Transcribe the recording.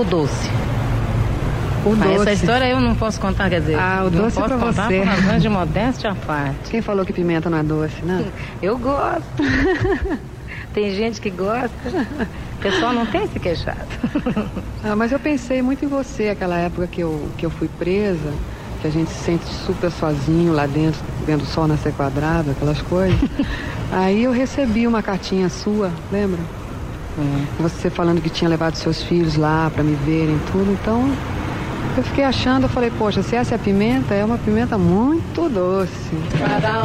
o doce. O Mas doce. essa história eu não posso contar, quer dizer, Ah, o não doce posso pra contar você. por razões de modéstia à parte. Quem falou que pimenta não é doce, né? Eu gosto. Tem gente que gosta. O pessoal não tem se queixado. Ah, mas eu pensei muito em você, aquela época que eu fui presa, que a gente se sente super sozinho lá dentro, vendo o sol nascer quadrado, aquelas coisas. Aí eu recebi uma cartinha sua, lembra? Você falando que tinha levado seus filhos lá pra me verem tudo, então eu fiquei achando, eu falei, poxa, se essa é a pimenta, é uma pimenta muito doce.